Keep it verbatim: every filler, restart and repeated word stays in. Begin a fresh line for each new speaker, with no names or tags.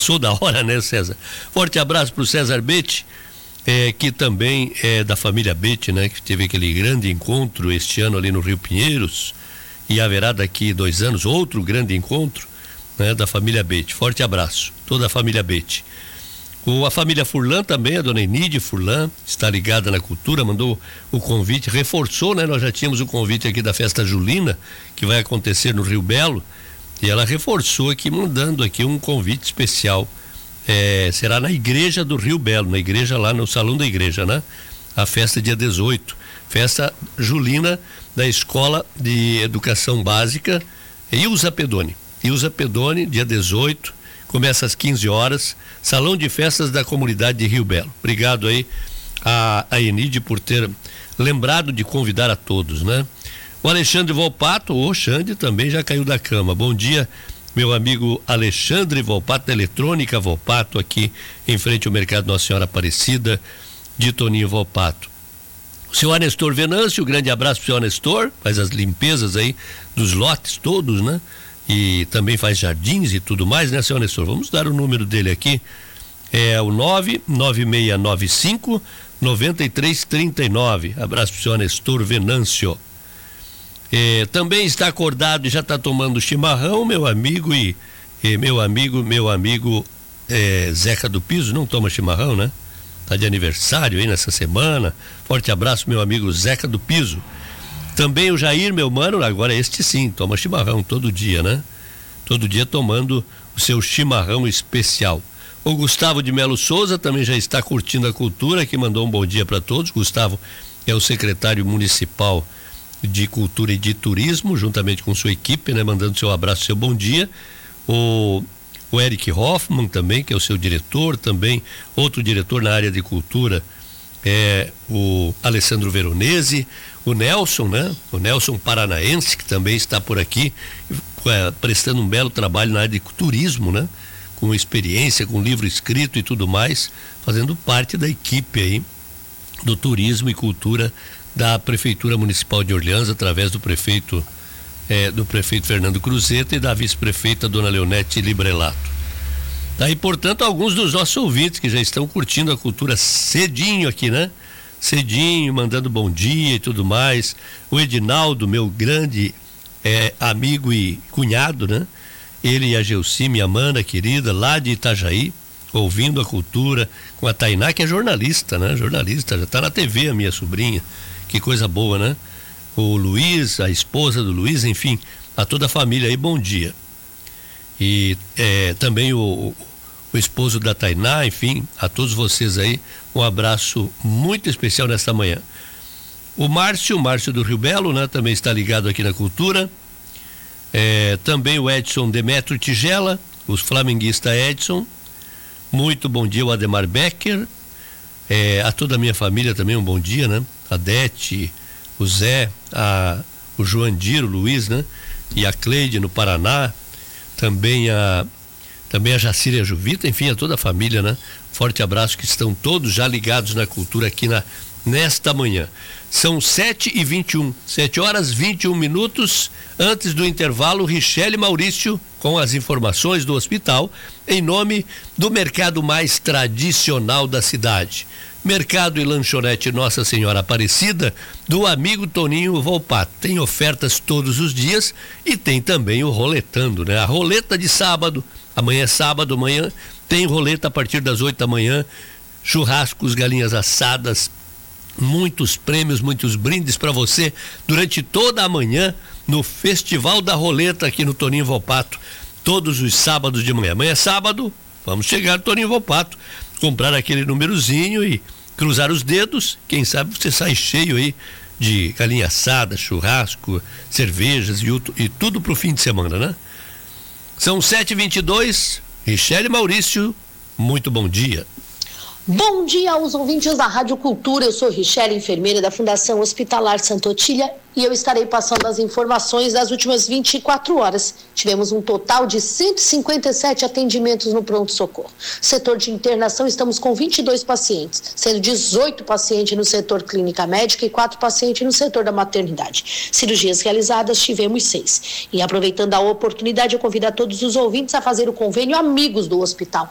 Passou da hora, né, César? Forte abraço para o César Betti, é, que também é da família Betti, né? Que teve aquele grande encontro este ano ali no Rio Pinheiros, e haverá daqui dois anos outro grande encontro, né, da família Betti. Forte abraço, toda a família Betti. O, a família Furlan também, a dona Enide Furlan, está ligada na cultura, mandou o convite, reforçou, né? Nós já tínhamos o convite aqui da festa julina, que vai acontecer no Rio Belo, e ela reforçou aqui, mandando aqui um convite especial. É, será na igreja do Rio Belo, na igreja lá no salão da igreja, né? A festa dia dezoito, festa julina da Escola de Educação Básica Ilza Pedoni. Ilza Pedoni, dia dezoito, começa às quinze horas, salão de festas da comunidade de Rio Belo. Obrigado aí a, a Enide por ter lembrado de convidar a todos, né? O Alexandre Volpato, o Xande, também já caiu da cama. Bom dia, meu amigo Alexandre Volpato, da Eletrônica Volpato, aqui em frente ao Mercado Nossa Senhora Aparecida, de Toninho Volpato. O senhor Anestor Venâncio, grande abraço pro senhor Anestor, faz as limpezas aí dos lotes todos, né? E também faz jardins e tudo mais, né, senhor Anestor? Vamos dar o número dele aqui, é o nove nove seis nove cinco nove três três nove. Abraço pro senhor Anestor Venâncio. É, também está acordado e já está tomando chimarrão, meu amigo e, e meu amigo, meu amigo é, Zeca do Piso, não toma chimarrão, né? Tá de aniversário aí nessa semana. Forte abraço, meu amigo Zeca do Piso. Também o Jair, meu mano, agora este sim, toma chimarrão todo dia, né? Todo dia tomando o seu chimarrão especial. O Gustavo de Melo Souza também já está curtindo a cultura, que mandou um bom dia para todos. Gustavo é o secretário municipal de Cultura e de Turismo, juntamente com sua equipe, né? Mandando seu abraço, seu bom dia. O, o Eric Hoffman também, que é o seu diretor, também outro diretor na área de cultura é o Alessandro Veronese, o Nelson, né? O Nelson Paranaense, que também está por aqui, é, prestando um belo trabalho na área de turismo, né? Com experiência, com livro escrito e tudo mais, fazendo parte da equipe aí do turismo e cultura da Prefeitura Municipal de Orleans, através do prefeito eh, do prefeito Fernando Cruzeta e da vice-prefeita Dona Leonete Librelato. Daí, portanto, alguns dos nossos ouvintes que já estão curtindo a cultura cedinho aqui, né? Cedinho, mandando bom dia e tudo mais. O Edinaldo, meu grande eh, amigo e cunhado, né? Ele e a Gelsi, minha mana querida, lá de Itajaí, ouvindo a cultura, com a Tainá, que é jornalista, né? Jornalista, já está na T V, a minha sobrinha. Que coisa boa, né? O Luiz, a esposa do Luiz, enfim, a toda a família aí, bom dia. E é, também o, o esposo da Tainá, enfim, a todos vocês aí, um abraço muito especial nesta manhã. O Márcio, Márcio do Rio Belo, né? Também está ligado aqui na cultura. É, também o Edson Demetrio Tigela, o flamenguista Edson. Muito bom dia, o Ademar Becker. É, a toda a minha família também um bom dia, né? A Dete, o Zé, a, o Joandir, o Luiz, né? E a Cleide no Paraná, também a também a Jacira e a Juvita, enfim, a toda a família, né? Forte abraço, que estão todos já ligados na cultura aqui na, nesta manhã. São sete e vinte e um, sete horas vinte e um minutos. Antes do intervalo, Richelle Maurício com as informações do hospital, em nome do mercado mais tradicional da cidade. Mercado e lanchonete Nossa Senhora Aparecida, do amigo Toninho Volpato. Tem ofertas todos os dias e tem também o roletando, né? A roleta de sábado, amanhã é sábado, amanhã tem roleta a partir das oito da manhã, churrascos, galinhas assadas, muitos prêmios, muitos brindes para você durante toda a manhã no Festival da Roleta aqui no Toninho Volpato, todos os sábados de manhã. Amanhã é sábado, vamos chegar no Toninho Volpato, comprar aquele númerozinho e cruzar os dedos, quem sabe você sai cheio aí de galinha assada, churrasco, cervejas e, e tudo pro fim de semana, né? São sete e vinte e dois, Richelle Maurício, muito bom dia.
Bom dia aos ouvintes da Rádio Cultura, eu sou Richelle, enfermeira da Fundação Hospitalar Santa Otília, e eu estarei passando as informações das últimas vinte e quatro horas. Tivemos um total de cento e cinquenta e sete atendimentos no pronto-socorro. Setor de internação, estamos com vinte e dois pacientes, sendo dezoito pacientes no setor clínica médica e quatro pacientes no setor da maternidade. Cirurgias realizadas, tivemos seis. E aproveitando a oportunidade, eu convido a todos os ouvintes a fazer o convênio Amigos do Hospital.